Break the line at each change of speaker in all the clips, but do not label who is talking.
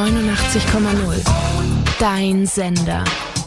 89,0. Dein Sender.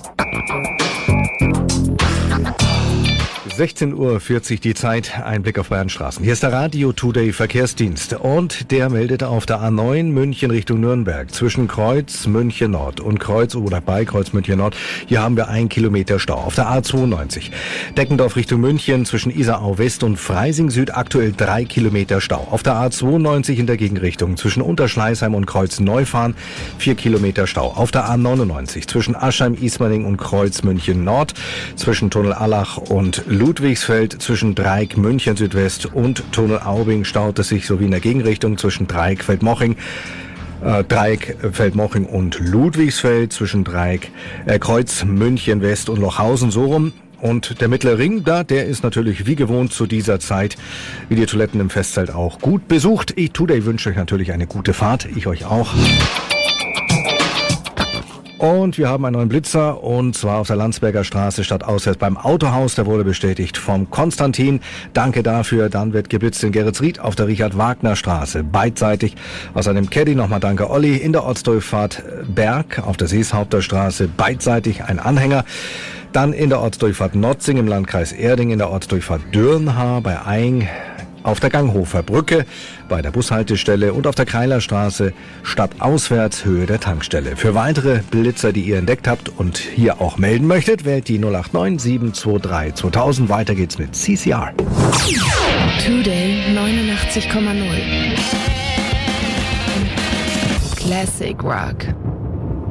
16:40 Uhr die Zeit, ein Blick auf Bayern Straßen. Hier ist der Radio Today Verkehrsdienst und der meldet auf der A9 München Richtung Nürnberg zwischen Kreuz München Nord und Kreuz oder bei Kreuz München Nord. Hier haben wir 1 Kilometer Stau. Auf der A92 Deckendorf Richtung München zwischen Isarau West und Freising Süd aktuell 3 Kilometer Stau. Auf der A92 in der Gegenrichtung zwischen Unterschleißheim und Kreuz Neufahren 4 Kilometer Stau. Auf der A99 zwischen Aschheim-Ismaning und Kreuz München Nord zwischen Tunnel Allach und Ludwigsfeld zwischen Dreieck München Südwest und Tunnel Aubing staut es sich sowie in der Gegenrichtung zwischen Dreieck Feldmoching und Ludwigsfeld zwischen Kreuz München West und Lochhausen so rum. Und der Mittlere Ring, der ist natürlich wie gewohnt zu dieser Zeit, wie die Toiletten im Festzelt auch, gut besucht. Today wünsche euch natürlich eine gute Fahrt, ich euch auch. Und wir haben einen neuen Blitzer und zwar auf der Landsberger Straße stadtauswärts beim Autohaus. Der wurde bestätigt vom Konstantin. Danke dafür. Dann wird geblitzt in Geretsried auf der Richard-Wagner-Straße. Beidseitig aus einem Caddy. Nochmal danke Olli. In der Ortsdurchfahrt Berg auf der Seeshaupter Straße. Beidseitig ein Anhänger. Dann in der Ortsdurchfahrt Notzing im Landkreis Erding. In der Ortsdurchfahrt Dürnhaar bei Aing. Auf der Ganghofer Brücke, bei der Bushaltestelle und auf der Kreilerstraße stadtauswärts Höhe der Tankstelle. Für weitere Blitzer, die ihr entdeckt habt und hier auch melden möchtet, wählt die 089 723 2000. Weiter geht's mit CCR.
Today 89,0. Classic Rock.